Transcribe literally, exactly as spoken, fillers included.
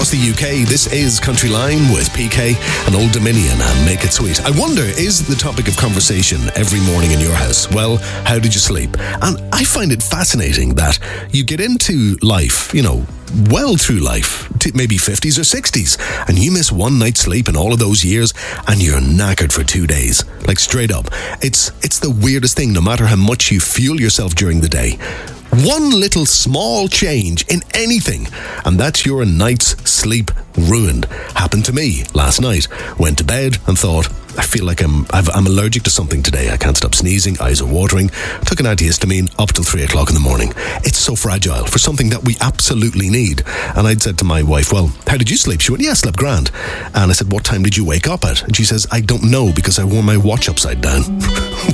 across the U K. This is Country Line with P K and Old Dominion and Make It Sweet. I wonder, is the topic of conversation every morning in your house, well, how did you sleep? And I find it fascinating that you get into life, you know, well through life, maybe fifties or sixties, and you miss one night's sleep in all of those years and you're knackered for two days. Like, straight up. It's it's the weirdest thing, no matter how much you fuel yourself during the day. One little small change in anything, and that's your night's sleep ruined. Happened to me last night. Went to bed and thought, I feel like I'm I've, I'm allergic to something today. I can't stop sneezing, eyes are watering. Took an antihistamine up till three o'clock in the morning. It's so fragile for something that we absolutely need. And I'd said to my wife, well, how did you sleep? She went, yeah, I slept grand. And I said, what time did you wake up at? And she says, I don't know because I wore my watch upside down.